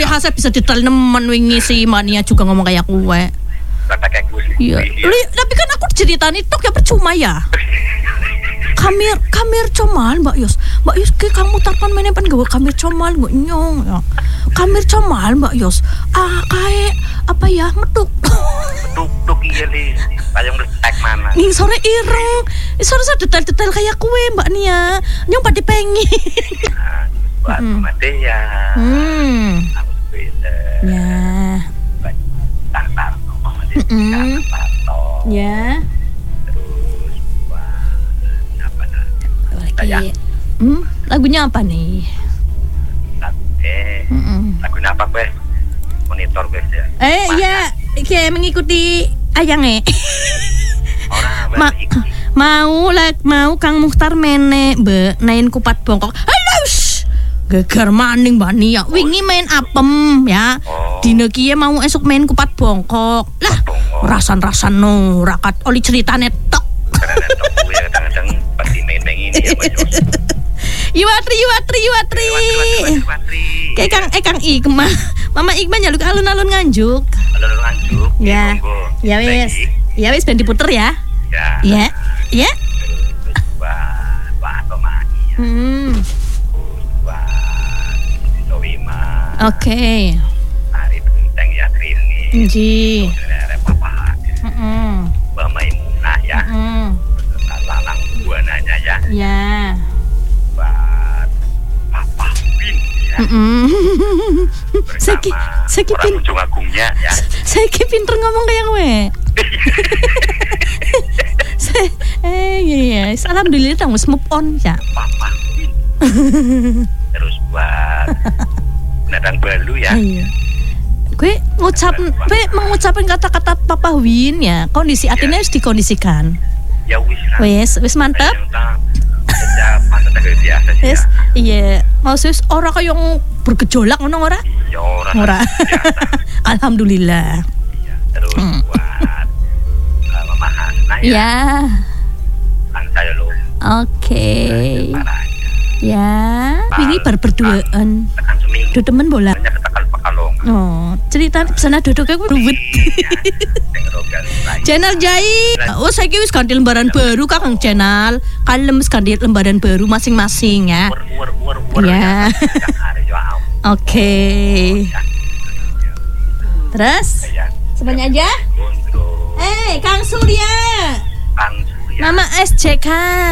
hasil bisa detail nemen wingi si Mania juga ngomong kayak kue. Kata kayak gue. Iya. Tapi kan aku ceritani tok ya percuma ya. Kamir comal Mbak Yos ke kamu tarpan mene pen gawe kamir comal nggo nyong ya. Kamir comal Mbak Yos. Kae apa ya metuk. Metuk iya li. Payung letek mana. Ning sore ireng. Sore detail-detail kayak kue Mbak Nia. Nyong pati pengen. Buat mati ya. Aku beda. Ya. Tartar. Ya. Terus buat apa namanya? Lagunya apa nih? Lagunya apa gue? Monitor gue ya. Iya, kayak mengikuti ayange. Mau Kang Mukhtar mene nain kupat bongkok. Halus. Geger maning Mbak Nia. Wingi main apem ya. Dina kiye mau esuk main kupat bongkok. Lah, rasan-rasan no rakat oli ceritane tok. Kadang-kadang pasti main ini ya, Yuwatri. Kang Ikma. Mama Ikma nyaluk alun-alun nganjuk. Alun-alun nganjuk. Ya. Ya wis ben diputer ya. Ya. Wah, Tomani. Oke. Hari Bunteng ya Trini. Ji. Papa. Mbak Maimunah ya. Lalang buananya ya. Ya. Buat Papa Bin ya. Seki orang ujung agungnya ya. Seki pinter ngomong kayak gue. Iya. Alhamdulillah dong move on ya. Papa Bin. Terus buat Nadang Balu ya. Iya. Gue mengucapkan kata-kata Papa Win ya. Kondisi hatinya harus dikondisikan. Ya wis mantap. Ya mantap biasa sih. Yes, iya. Maksudnya orang kayak yang bergejolak ngono ora? Ya ora. Alhamdulillah. Iya, terus buat Mama Hasna ya. Ya. Kan saya lo. Oke. Ya, wingi berduaan. Tekan seminggu. Do temen bola. Hanya ketakal pekalong. Oh, cerita sana duduknya gue ruwet. Channel Jai. Oh, saya wis ganti lembaran baru Kang Channel. Kalem wis ganti lembaran baru masing-masing ya. Ya. Oke. Terus? Semuanya aja? Kang Surya. Nama SJK.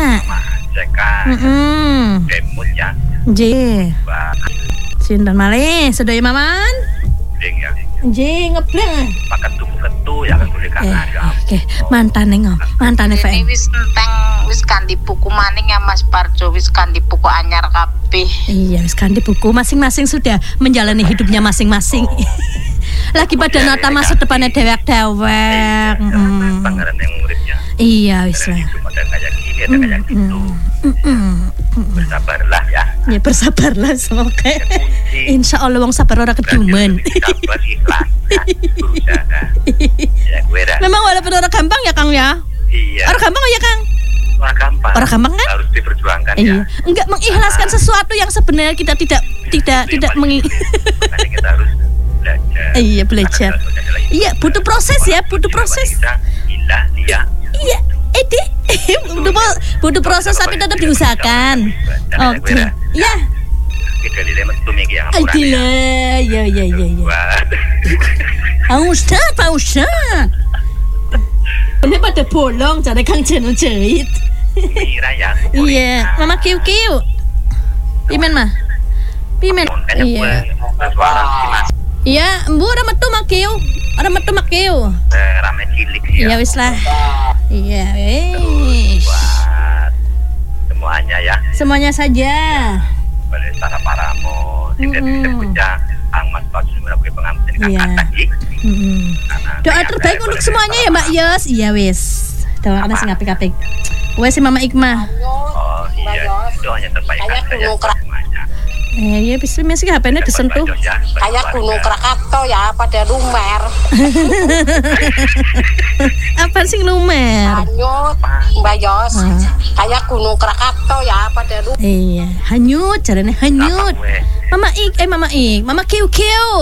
Demut ya. Ji. Sinten malih sedaya Maman? Ding ya. Ji ngebleng. Paket tuku-ketu ya kan boleh kangen ya. Oke, mantane Feng. Wis ganti buku maning ya Mas Parjo, wis ganti buku anyar kabeh. Iya, wis ganti buku masing-masing sudah menjalani hidupnya masing-masing. Lagi pada nata masa depannya dewek-dewek. Pangaran yang muridnya. Iya, wis lah. Ada kayak gini, ada kayak gitu. Bersabarlah ya. Ya bersabarlah semoga. Insya Allah wong sabar ora kedumen. Sabar ikhlas. Berusaha. Ya gue dah. Memang walaupun orang gampang ya Kang ya. Iya. Orang gampang ya Kang. Orang gampang kan? Harus diperjuangkan iya. Ya. Enggak mengikhlaskan sesuatu yang sebenarnya kita tidak Makanya kita harus belajar. Iya belajar. Iya butuh proses ya, butuh proses. Iya. Butuh proses tapi tetap diusahakan. Oke. Iya. Ya. Pak Ustaz. Ini pada bolong cara Kang Channel jahit. Iya, Mama Kiu. Pimen mah. Iya. Iya, Mbu ada metu Makiu. Rame cilik ya. Iya wis lah. Iya, wis. Semuanya ya. Semuanya saja. Boleh para paramo, tidak punya Mas Pak sebagai pengamat iya. Doa terbaik untuk semuanya ya Mbak Yos. Iya wis. Doa sing apik-apik. Wes Mama Ikmah. Oh iya, doanya terbaik semuanya. Ya bisa masih HP-nya disentuh. Kayak Gunung Krakatau ya pada lumer. Apa sih lumer? Hanyut Mbak Yos. Kayak Gunung Krakatau ya pada lumer. Iya, hanyut, caranya hanyut. Mama Kiu.